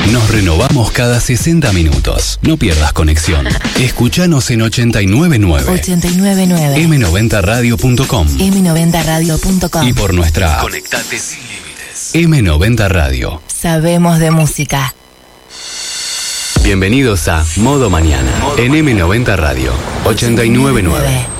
Nos renovamos cada 60 minutos. No pierdas conexión. Escuchanos en 899. 899. M90radio.com. M90radio.com. Y por nuestra Conectate sin límites. M90 Radio. Sabemos de música. Bienvenidos a Modo Mañana en M90 Radio 899.